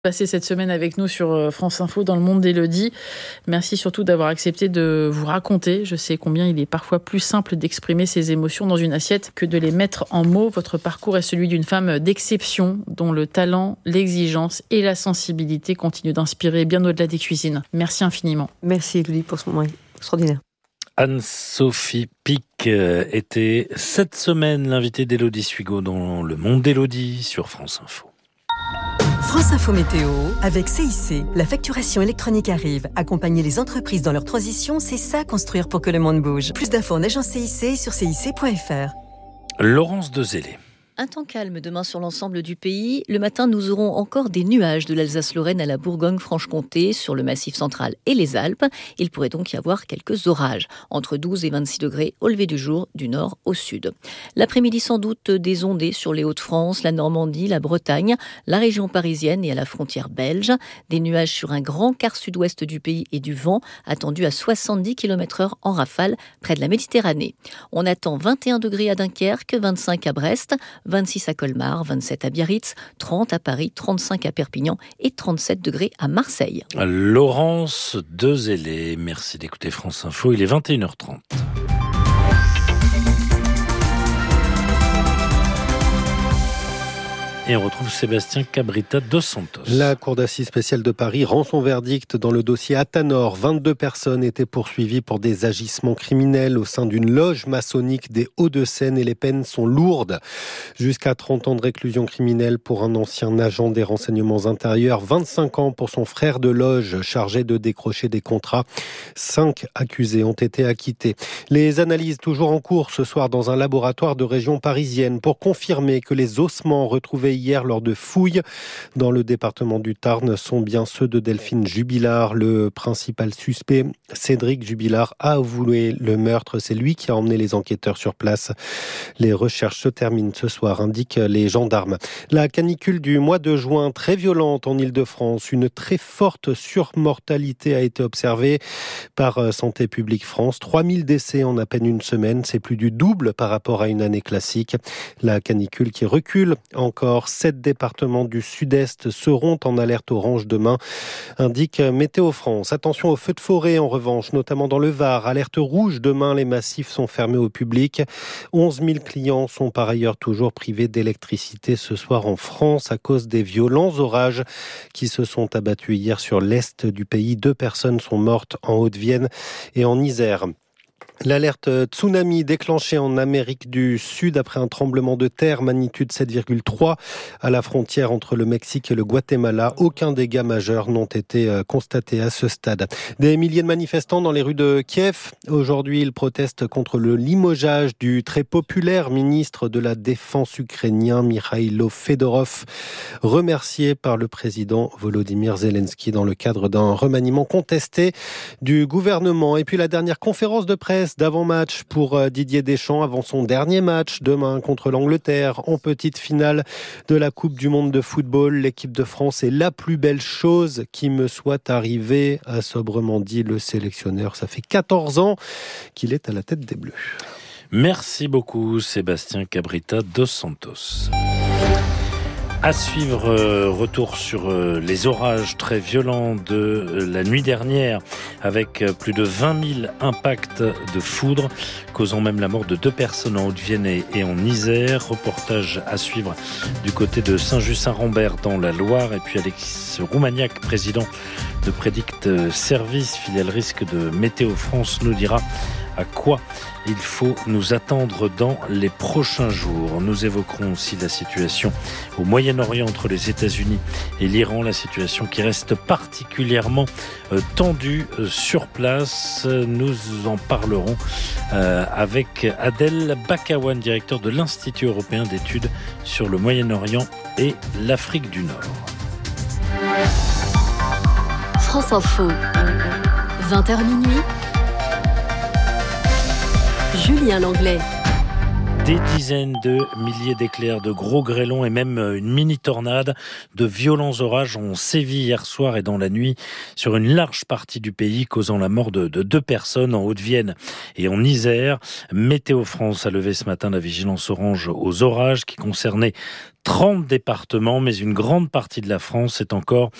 Passer cette semaine avec nous sur France Info dans le monde d'Élodie. Merci surtout d'avoir accepté de vous raconter. Je sais combien il est parfois plus simple d'exprimer ses émotions dans une assiette que de les mettre en mots. Votre parcours est celui d'une femme d'exception dont le talent, l'exigence et la sensibilité continuent d'inspirer bien au-delà des cuisines. Merci infiniment. Merci Élodie pour ce moment extraordinaire. Anne-Sophie Pic était cette semaine l'invitée d'Élodie Suigo dans le monde d'Élodie sur France Info. France Info Météo avec CIC. La facturation électronique arrive. Accompagner les entreprises dans leur transition, c'est ça construire pour que le monde bouge. Plus d'infos en agence CIC sur cic.fr. Laurence Dezellé. Un temps calme demain sur l'ensemble du pays. Le matin, nous aurons encore des nuages de l'Alsace-Lorraine à la Bourgogne-Franche-Comté sur le Massif central et les Alpes. Il pourrait donc y avoir quelques orages, entre 12 et 26 degrés au lever du jour, du nord au sud. L'après-midi, sans doute des ondées sur les Hauts-de-France, la Normandie, la Bretagne, la région parisienne et à la frontière belge. Des nuages sur un grand quart sud-ouest du pays et du vent attendu à 70 km/h en rafale près de la Méditerranée. On attend 21 degrés à Dunkerque, 25 à Brest, 26 à Colmar, 27 à Biarritz, 30 à Paris, 35 à Perpignan et 37 degrés à Marseille. Laurence Dezellé, merci d'écouter France Info, il est 21h30. Et on retrouve Sébastien Cabrita dos Santos. La Cour d'assises spéciale de Paris rend son verdict dans le dossier Athanor. 22 personnes étaient poursuivies pour des agissements criminels au sein d'une loge maçonnique des Hauts-de-Seine et les peines sont lourdes. Jusqu'à 30 ans de réclusion criminelle pour un ancien agent des renseignements intérieurs, 25 ans pour son frère de loge chargé de décrocher des contrats. 5 accusés ont été acquittés. Les analyses toujours en cours ce soir dans un laboratoire de région parisienne pour confirmer que les ossements retrouvés hier lors de fouilles dans le département du Tarn sont bien ceux de Delphine Jubilard. Le principal suspect, Cédric Jubilard, a avoué le meurtre. C'est lui qui a emmené les enquêteurs sur place. Les recherches se terminent ce soir, indiquent les gendarmes. La canicule du mois de juin, très violente en Île-de-France. Une très forte surmortalité a été observée par Santé publique France. 3000 décès en à peine une semaine. C'est plus du double par rapport à une année classique. La canicule qui recule encore. 7 départements du sud-est seront en alerte orange demain, indique Météo France. Attention aux feux de forêt en revanche, notamment dans le Var. Alerte rouge demain, les massifs sont fermés au public. 11 000 clients sont par ailleurs toujours privés d'électricité ce soir en France à cause des violents orages qui se sont abattus hier sur l'est du pays. 2 personnes sont mortes en Haute-Vienne et en Isère. L'alerte tsunami déclenchée en Amérique du Sud après un tremblement de terre magnitude 7,3 à la frontière entre le Mexique et le Guatemala. Aucun dégât majeur n'ont été constatés à ce stade. Des milliers de manifestants dans les rues de Kiev. Aujourd'hui, ils protestent contre le limogeage du très populaire ministre de la Défense ukrainien, Mikhailo Fedorov, remercié par le président Volodymyr Zelensky dans le cadre d'un remaniement contesté du gouvernement. Et puis la dernière conférence de presse d'avant-match pour Didier Deschamps avant son dernier match demain contre l'Angleterre en petite finale de la Coupe du Monde de football. L'équipe de France est la plus belle chose qui me soit arrivée, a sobrement dit le sélectionneur. Ça fait 14 ans qu'il est à la tête des Bleus. Merci beaucoup Sébastien Cabrita dos Santos. À suivre, retour sur les orages très violents de la nuit dernière avec plus de 20 000 impacts de foudre causant même la mort de 2 personnes en Haute-Vienne et en Isère. Reportage à suivre du côté de Saint-Just-Saint-Rambert dans la Loire. Et puis Alexis Roumaniac, président de Predict Service, filiale risque de Météo France, nous dira à quoi il faut nous attendre dans les prochains jours. Nous évoquerons aussi la situation au Moyen-Orient entre les États-Unis et l'Iran, la situation qui reste particulièrement tendue sur place. Nous en parlerons avec Adel Bakawan, directeur de l'Institut européen d'études sur le Moyen-Orient et l'Afrique du Nord. France Info, 20h minuit. Julien Langlais. Des dizaines de milliers d'éclairs, de gros grêlons et même une mini-tornade. De violents orages ont sévi hier soir et dans la nuit sur une large partie du pays, causant la mort de 2 personnes en Haute-Vienne et en Isère. Météo France a levé ce matin la vigilance orange aux orages qui concernaient 30 départements, mais une grande partie de la France est encore